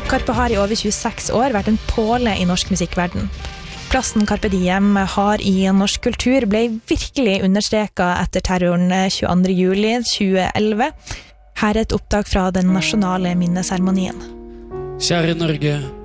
Karpe har I over 26 år vært en påle I norsk musikkverden. Plassen Carpe Diem har I norsk kultur ble virkelig understreket etter terroren 22. juli 2011. Her et opptak fra den nasjonale minneseremonien. Kjære Norge,